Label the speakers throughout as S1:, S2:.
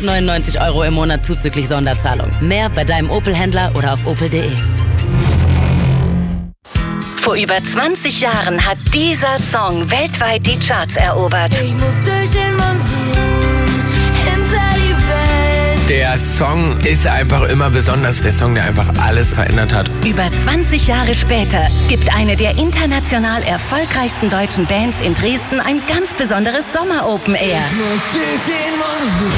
S1: 999 € im Monat zuzüglich Sonderzahlung. Mehr bei deinem Opel-Händler oder auf opel.de.
S2: Vor über 20 Jahren hat dieser Song weltweit die Charts erobert.
S3: Ich muss durch den Monsun, hinter die Welt.
S4: Der Song ist einfach immer besonders. Der Song, der einfach alles verändert hat.
S2: Über 20 Jahre später gibt eine der international erfolgreichsten deutschen Bands in Dresden ein ganz besonderes Sommer-Open Air.
S3: Ich muss durch den Monsun.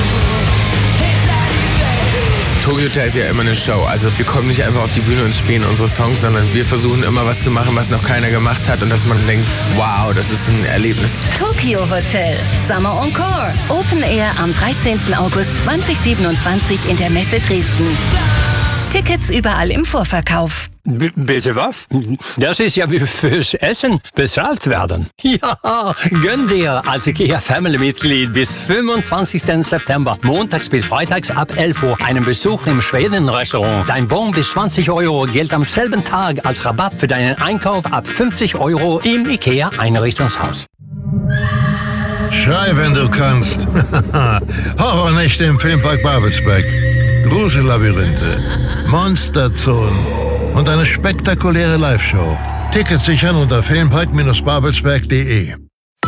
S4: Tokyo Hotel ist ja immer eine Show. Also wir kommen nicht einfach auf die Bühne und spielen unsere Songs, sondern wir versuchen immer was zu machen, was noch keiner gemacht hat und dass man denkt, wow, das ist ein Erlebnis.
S2: Tokyo Hotel Summer Encore. Open Air am 13. August 2027 in der Messe Dresden. Tickets überall im Vorverkauf.
S5: Bitte was? Das ist ja wie fürs Essen bezahlt werden. Ja, gönn dir als IKEA-Family-Mitglied bis 25. September, montags bis freitags ab 11 Uhr, einen Besuch im Schweden-Restaurant. Dein Bon bis 20 € gilt am selben Tag als Rabatt für deinen Einkauf ab 50 € im IKEA-Einrichtungshaus.
S6: Schrei, wenn du kannst. Horrornächte im Filmpark Babelsberg. Grusellabyrinthe, Monsterzonen und eine spektakuläre Live-Show. Tickets sichern unter filmpark-babelsberg.de.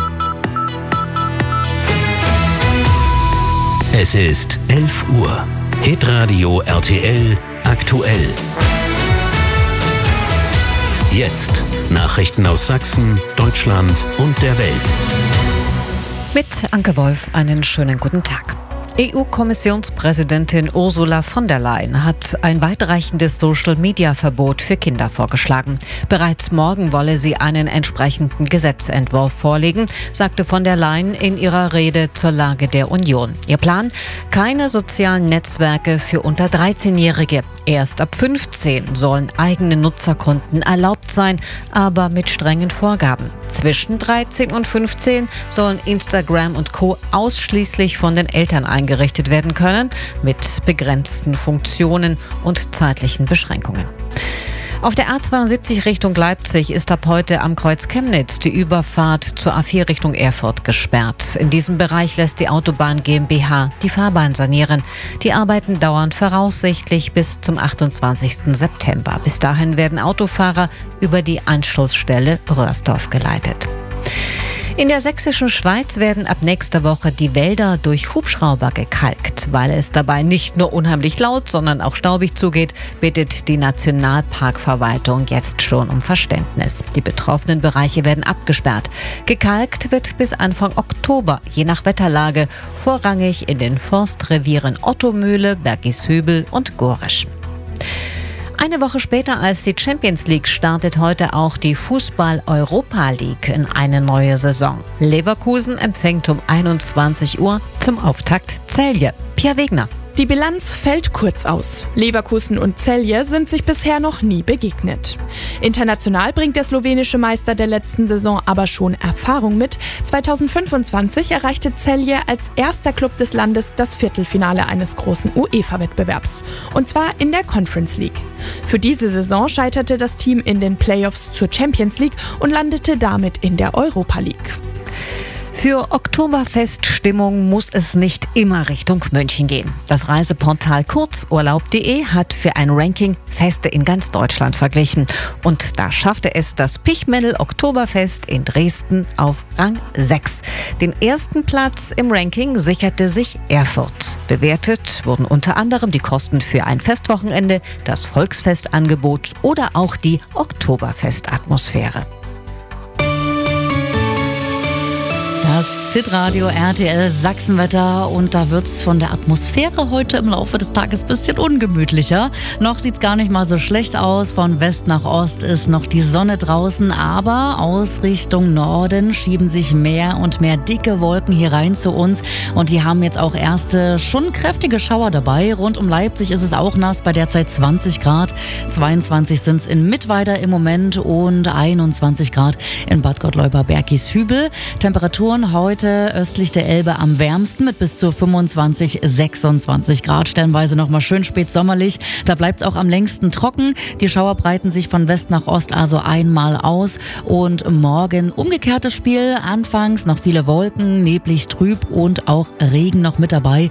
S7: Es ist 11 Uhr. Hitradio RTL aktuell. Jetzt Nachrichten aus Sachsen, Deutschland und der Welt.
S8: Mit Anke Wolf einen schönen guten Tag. EU-Kommissionspräsidentin Ursula von der Leyen hat ein weitreichendes Social-Media-Verbot für Kinder vorgeschlagen. Bereits morgen wolle sie einen entsprechenden Gesetzentwurf vorlegen, sagte von der Leyen in ihrer Rede zur Lage der Union. Ihr Plan? Keine sozialen Netzwerke für unter 13-Jährige. Erst ab 15 sollen eigene Nutzerkonten erlaubt sein, aber mit strengen Vorgaben. Zwischen 13 und 15 sollen Instagram und Co. ausschließlich von den Eltern eingerichtet werden können, mit begrenzten Funktionen und zeitlichen Beschränkungen. Auf der A72 Richtung Leipzig ist ab heute am Kreuz Chemnitz die Überfahrt zur A4 Richtung Erfurt gesperrt. In diesem Bereich lässt die Autobahn GmbH die Fahrbahn sanieren. Die Arbeiten dauern voraussichtlich bis zum 28. September. Bis dahin werden Autofahrer über die Anschlussstelle Röhrsdorf geleitet. In der sächsischen Schweiz werden ab nächster Woche die Wälder durch Hubschrauber gekalkt. Weil es dabei nicht nur unheimlich laut, sondern auch staubig zugeht, bittet die Nationalparkverwaltung jetzt schon um Verständnis. Die betroffenen Bereiche werden abgesperrt. Gekalkt wird bis Anfang Oktober, je nach Wetterlage, vorrangig in den Forstrevieren Ottomühle, Bergishübel und Goresch. Eine Woche später als die Champions League startet heute auch die Fußball-Europa League in eine neue Saison. Leverkusen empfängt um 21 Uhr zum Auftakt Celje. Pia Wegner.
S9: Die Bilanz fällt kurz aus. Leverkusen und Celje sind sich bisher noch nie begegnet. International bringt der slowenische Meister der letzten Saison aber schon Erfahrung mit. 2025 erreichte Celje als erster Club des Landes das Viertelfinale eines großen UEFA-Wettbewerbs. Und zwar in der Conference League. Für diese Saison scheiterte das Team in den Playoffs zur Champions League und landete damit in der Europa League.
S8: Für Oktoberfeststimmung muss es nicht immer Richtung München gehen. Das Reiseportal kurzurlaub.de hat für ein Ranking Feste in ganz Deutschland verglichen. Und da schaffte es das Pichmendel Oktoberfest in Dresden auf Rang 6. Den ersten Platz im Ranking sicherte sich Erfurt. Bewertet wurden unter anderem die Kosten für ein Festwochenende, das Volksfestangebot oder auch die Oktoberfestatmosphäre.
S10: Das Hitradio RTL Sachsenwetter und da wird's von der Atmosphäre heute im Laufe des Tages ein bisschen ungemütlicher. Noch sieht's gar nicht mal so schlecht aus. Von West nach Ost ist noch die Sonne draußen, aber aus Richtung Norden schieben sich mehr und mehr dicke Wolken hier rein zu uns und die haben jetzt auch erste, schon kräftige Schauer dabei. Rund um Leipzig ist es auch nass, bei derzeit 20 Grad. 22 sind's in Mittweida im Moment und 21 Grad in Bad Gottleuba-Bergishübel. Temperaturen heute östlich der Elbe am wärmsten mit bis zu 25, 26 Grad. Stellenweise nochmal schön spät sommerlich. Da bleibt es auch am längsten trocken. Die Schauer breiten sich von West nach Ost also einmal aus. Und morgen umgekehrtes Spiel. Anfangs noch viele Wolken, neblig, trüb und auch Regen noch mit dabei.